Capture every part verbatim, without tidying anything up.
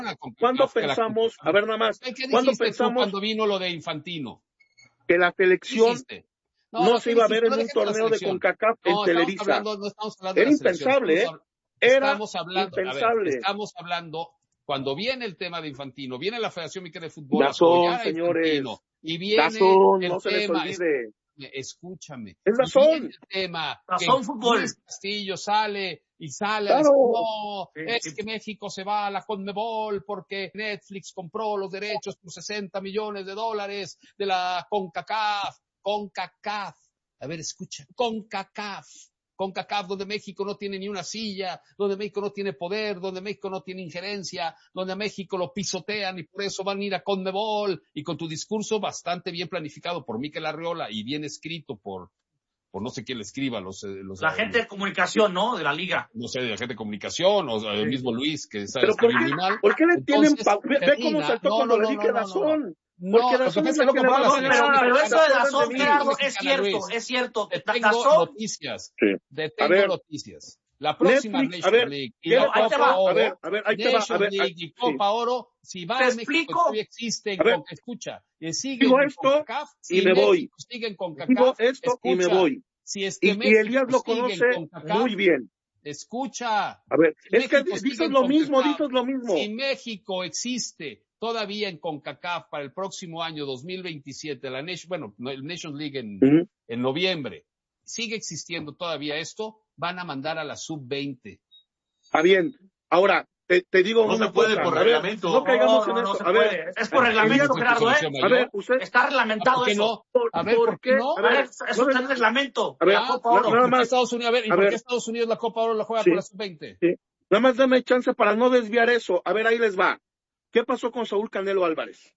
¿cuándo pensamos, a ver nada más, ¿cuándo pensamos cuando vino lo de Infantino? Que la selección no, no se iba a ver en un torneo de CONCACAF en no, Televisa? Hablando, no estamos hablando Era de impensable, ¿eh? Era estamos hablando, impensable. A ver, estamos hablando, cuando viene el tema de Infantino, viene la Federación Mexicana de Fútbol Dazón, señores, Infantino, y viene Dazón, el no se les tema, olvide. Escúchame. Es Dazón. El tema Dazón Fútbol. Luis Castillo sale y sale claro. a decir, no, sí, es sí. que México se va a la CONMEBOL porque Netflix compró los derechos por sesenta millones de dólares de la CONCACAF. CONCACAF. A ver, escucha. CONCACAF. CONCACAF, donde México no tiene ni una silla, donde México no tiene poder, donde México no tiene injerencia, donde a México lo pisotean y por eso van a ir a CONMEBOL, y con tu discurso bastante bien planificado por Mikel Arriola y bien escrito por, por no sé quién le escriba, los, los la gente de comunicación, ¿no? De la liga. No sé, de la gente de comunicación, o el mismo Luis, que sabe Pero ¿por escribir qué, mal. ¿por qué le Entonces, tienen, pa- ve, ve cómo saltó no, cuando no, le no, dije no, Dazón? no, no. Porque No, Dazón lo que es pasa el es que que le no va a puedo decir, Pero, pero eso de Dazón, mí. Gerardo, es cierto, es cierto. Te tengo Dazón, noticias. Sí. Te A tengo ver, noticias. La próxima Netflix, a Nation ver, League y ¿qué la le ahí te Copa va. Oro, A ver, a ver, ahí te va, Nation a ver, League ahí- y Copa sí. Oro, si va ¿Te a México explico? todavía existen, A ver, con, escucha, y siguen digo en esto CONCACAF, y si me voy. México sigue en CONCACAF, Digo esto y me escucha, voy. si es que Y, y México Elías lo sigue en conoce CONCACAF, muy bien. escucha, A ver, si es que México sigue dices en lo mismo, CONCACAF, dices lo mismo. si México existe todavía en CONCACAF para el próximo año dos mil veintisiete, la Nation, bueno, el Nation League en, Ujú. en noviembre, sigue existiendo todavía esto, van a mandar a la sub veinte. Ah, bien. Ahora, te, te digo No una se puede cosa. por a ver, reglamento. no caigamos No, en no, no eso. se A ver, puede. Es por reglamento, Elías, Gerardo, ¿eh? a ver, usted, Está reglamentado ¿Por qué eso. no? por, A ver, ¿por ¿por qué qué? no? A A ver, ver, es no un me- reglamento. a ver, La Copa na- Oro. nada ¿Por qué más. Estados Unidos, a ver, ¿y A por ver. qué Estados Unidos la Copa Oro la juega Sí. con la sub veinte? Sí. Nada más dame chance para no desviar eso. A ver, ahí les va. ¿Qué pasó con Saúl Canelo Álvarez?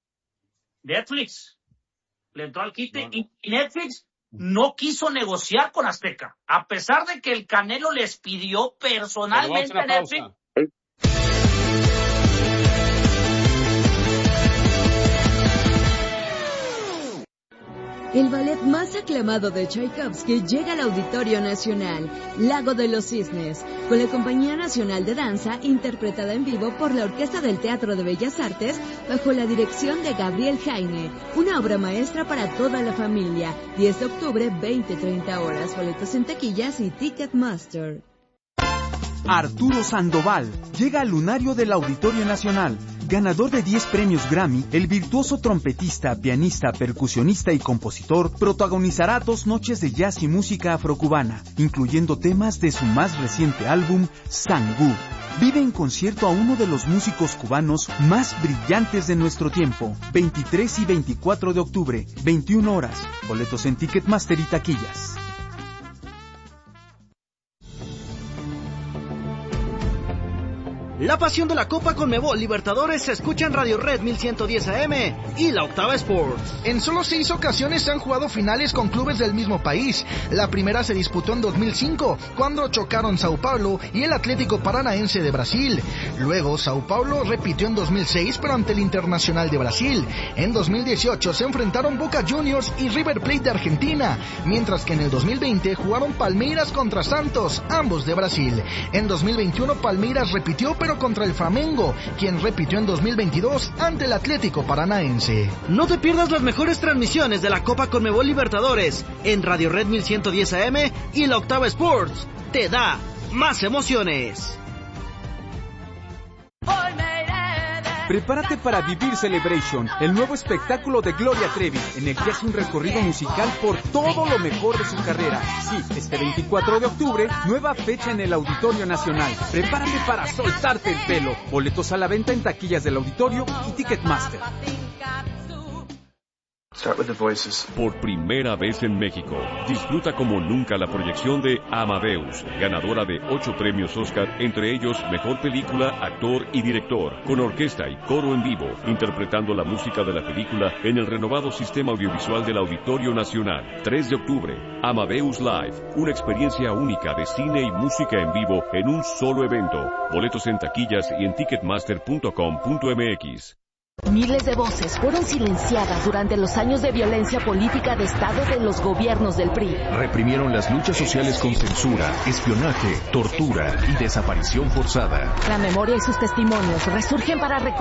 Netflix le entró al quite No, no. y y Netflix no quiso negociar con Azteca, a pesar de que el Canelo les pidió Pero personalmente vamos a a una Netflix. pausa. El ballet más aclamado de Tchaikovsky llega al Auditorio Nacional, Lago de los Cisnes, con la Compañía Nacional de Danza, interpretada en vivo por la Orquesta del Teatro de Bellas Artes, bajo la dirección de Gabriel Jaime. Una obra maestra para toda la familia. diez de octubre, veinte treinta horas. Boletos en taquillas y Ticketmaster. Arturo Sandoval llega al lunario del Auditorio Nacional. Ganador de diez premios Grammy, el virtuoso trompetista, pianista, percusionista y compositor protagonizará dos noches de jazz y música afrocubana, incluyendo temas de su más reciente álbum, Sangú. Vive en concierto a uno de los músicos cubanos más brillantes de nuestro tiempo. veintitrés y veinticuatro de octubre, veintiuna horas. Boletos en Ticketmaster y taquillas. La pasión de la Copa Conmebol Libertadores se escucha en Radio Red mil ciento diez A M y la Octava Sports. En solo seis ocasiones se han jugado finales con clubes del mismo país. La primera se disputó en dos mil cinco, cuando chocaron Sao Paulo y el Atlético Paranaense de Brasil. Luego, Sao Paulo repitió en dos mil seis, pero ante el Internacional de Brasil. En dos mil dieciocho se enfrentaron Boca Juniors y River Plate de Argentina, mientras que en el dos mil veinte jugaron Palmeiras contra Santos, ambos de Brasil. En dos mil veintiuno Palmeiras repitió, pero contra el Flamengo, quien repitió en dos mil veintidós ante el Atlético Paranaense. No te pierdas las mejores transmisiones de la Copa Conmebol Libertadores en Radio Red mil ciento diez A M y la Octava Sports. Te da más emociones. Prepárate para vivir Celebration, el nuevo espectáculo de Gloria Trevi, en el que hace un recorrido musical por todo lo mejor de su carrera. Sí, este veinticuatro de octubre, nueva fecha en el Auditorio Nacional. Prepárate para soltarte el pelo. Boletos a la venta en taquillas del Auditorio y Ticketmaster. Start with the voices. Por primera vez en México, disfruta como nunca la proyección de Amadeus, ganadora de ocho premios Oscar, entre ellos Mejor Película, Actor y Director, con orquesta y coro en vivo, interpretando la música de la película en el renovado sistema audiovisual del Auditorio Nacional. tres de octubre, Amadeus Live, una experiencia única de cine y música en vivo en un solo evento. Boletos en taquillas y en ticketmaster punto com punto m x. Miles de voces fueron silenciadas durante los años de violencia política de Estado de los gobiernos del P R I. Reprimieron las luchas sociales con censura, espionaje, tortura y desaparición forzada. La memoria y sus testimonios resurgen para recordar